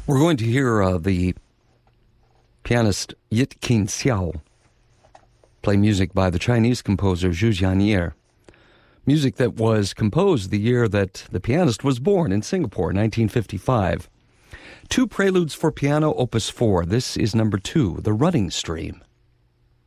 We're going to hear the pianist Yit Qin Xiao play music by the Chinese composer Zhu Jian'er. Music that was composed the year that the pianist was born in Singapore, 1955. Two preludes for piano, opus 4. This is number 2, The Running Stream.